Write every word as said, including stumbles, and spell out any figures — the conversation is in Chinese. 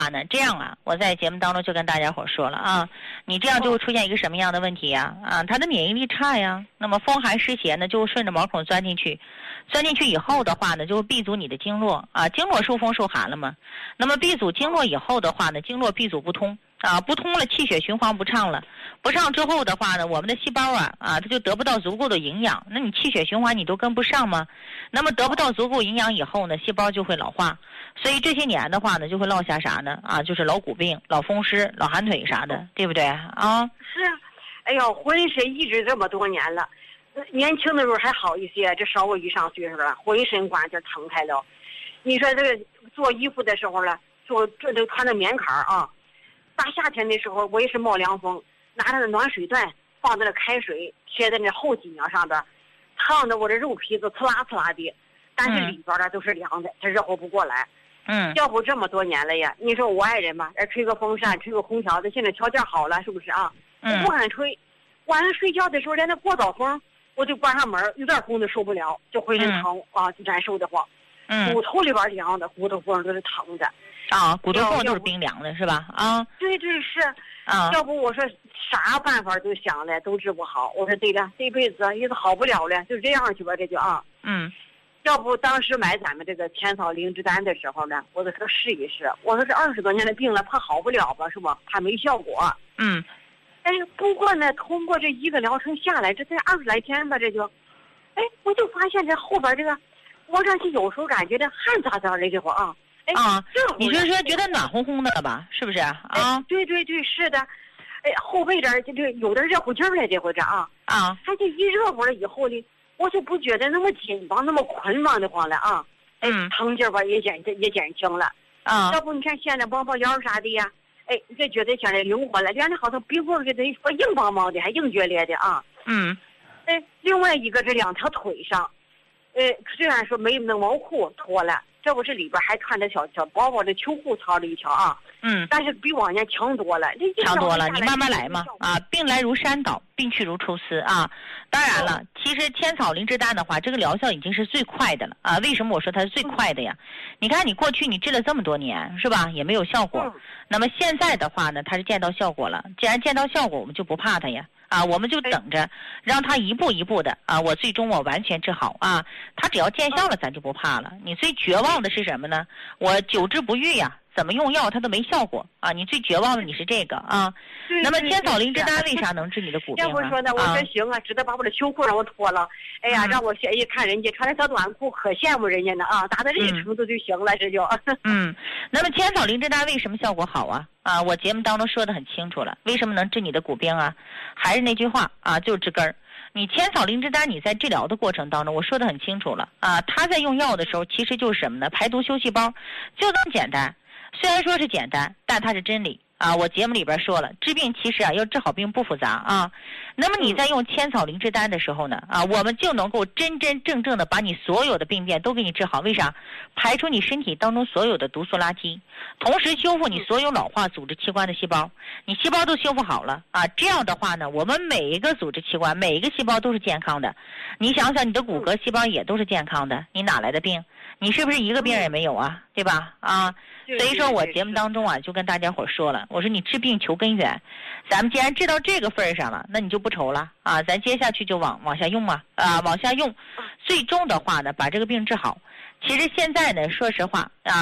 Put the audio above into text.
呢，这样啊，我在节目当中就跟大家伙说了啊，你这样就会出现一个什么样的问题呀？啊，他的免疫力差呀，那么风寒湿邪呢，就顺着毛孔钻进去，钻进去以后的话呢，就会闭阻你的经络啊，经络受风受寒了嘛，那么闭阻经络以后的话呢，经络闭阻不通。啊，不通了，气血循环不畅了，不畅之后的话呢，我们的细胞啊啊，它就得不到足够的营养，那你气血循环你都跟不上吗？那么得不到足够营养以后呢，细胞就会老化，所以这些年的话呢，就会落下啥呢？啊，就是老骨病、老风湿、老寒腿啥的，对不对啊？ 是，哎呦，浑身一直这么多年了，年轻的时候还好一些，这稍微一上岁数了，浑身关节疼开了。你说这个做衣服的时候了，做这都穿着棉坎儿啊。大夏天的时候，我也是冒凉风，拿着暖水袋放在那开水贴在那后脊梁上边，烫的我这肉皮子刺啦刺啦的，但是里边的都是凉的，它热乎不过来。 嗯， 要不这么多年了呀，你说我爱人吧，吹个风扇，吹个空调的，现在条件好了，是不是啊？ 嗯， 我不敢吹，晚上睡觉的时候连那过道风，我就关上门，有点风都受不了，就浑身疼、嗯、啊，难受的慌。 嗯， 骨头里边凉的，骨头缝都是疼的。 啊，骨头缝都是冰凉的，是吧？啊， 对对是。 啊， 要不我说啥办法都想了，都治不好。我说对了，这辈子也是好不了了，就这样去吧，这就啊。 嗯。 要不当时买咱们这个千草灵芝丹的时候呢，我就说试一试。我说这二十多年的病了，怕好不了吧，是吧？怕没效果。 嗯。 哎，不过呢，通过这一个疗程下来，这才二十来天吧，这就，哎，我就发现这后边这个，我上去有时候感觉这汗咋咋的这会儿啊。 啊，你是说觉得暖烘烘的了吧？是不是啊？ 哎、对对对，是的。哎，后背这儿就有点热乎劲儿了，这回这啊啊， 它就一热乎了以后呢，我就不觉得那么紧绷、那么捆绑的慌了啊。 嗯， 疼劲儿吧也减也减轻了啊。 要不你看现在包包腰啥的呀，哎，这觉得现在灵活了，原来好像冰棍给它说硬邦邦的，还硬决裂的啊。 嗯。 哎，另外一个这两条腿上，呃，虽然说没那毛裤脱了。这不是里边还穿着小小薄薄的秋裤操了一条啊， 嗯， 但是比往年强多了， 强多了，你慢慢来嘛啊，病来如山倒，病去如抽丝啊。当然了，其实千草灵芝丹的话，这个疗效已经是最快的了啊。为什么我说它是最快的呀？你看你过去你治了这么多年是吧，也没有效果，那么现在的话呢，它是见到效果了。既然见到效果，我们就不怕它呀。啊，我们就等着，让他一步一步的啊，我最终我完全治好啊。他只要见效了，咱就不怕了。你最绝望的是什么呢？我久治不愈呀，怎么用药它都没效果啊。你最绝望的你是这个啊。那么千草灵芝丹为啥能治你的骨病啊？ 要不说呢，我说行啊，只得把我的秋裤让我脱了。哎呀，让我一看人家穿着小短裤，可羡慕人家呢啊，达到这个程度就行了，这就。 嗯，那么千草灵芝丹为什么效果好啊？啊，我节目当中说的很清楚了，为什么能治你的骨病啊？还是那句话啊，就是治根儿。你千草灵芝丹，你在治疗的过程当中，我说的很清楚了啊。他在用药的时候，其实就是什么呢？排毒修细胞，就这么简单。虽然说是简单，但它是真理啊。我节目里边说了，治病其实啊，要治好病不复杂啊。那么你在用千草灵芝丹的时候呢，啊，我们就能够真真正正的把你所有的病变都给你治好。为啥？排出你身体当中所有的毒素垃圾，同时修复你所有老化组织器官的细胞，你细胞都修复好了啊。这样的话呢，我们每一个组织器官，每一个细胞都是健康的。你想想，你的骨骼细胞也都是健康的，你哪来的病？你是不是一个病也没有啊？对吧？啊，所以说我节目当中啊，就跟大家伙说了，我说你治病求根源，咱们既然治到这个份上了，那你就不愁了啊。咱接下去就往往下用嘛，啊，往下用，最终的话呢，把这个病治好。其实现在呢，说实话啊。